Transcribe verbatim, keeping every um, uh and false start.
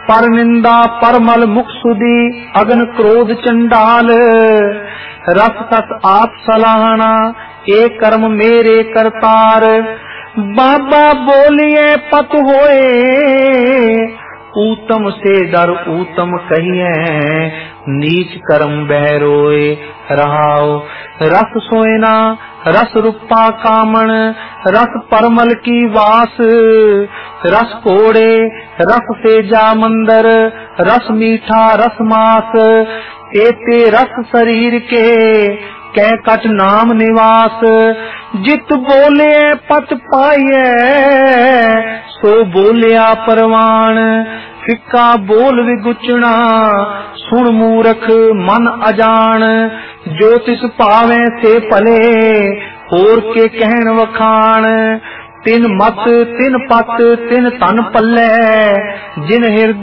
पर निंदा परमल मुख सुधी अगन क्रोध चंडाल। रस तस आप सलाहना ए कर्म मेरे करतार। बाबा बोलिए पत होए ऊतम से डर ऊतम कहिए नीच कर्म बह रोए। रहाओ रस सोयना रस रूपा कामण रस परमल की वास। रस कोड़े रस तेजा मंदर रस मीठा रस मास। एते रस शरीर के कै कट नाम निवास। जित बोले पत पाइए सो बोलिया परवान। फिक्का बोल विगुचना सुन मूरख मन अजान। जो तिस पावे से भले होर के कहन वखान। तिन मत तिन पत तिन तन पल्ले जिन हिरदे